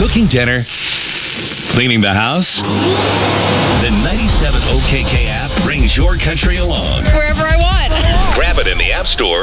Cooking dinner? Cleaning the house? The 97 OKK app brings your country along. Wherever I want. Grab it in the App Store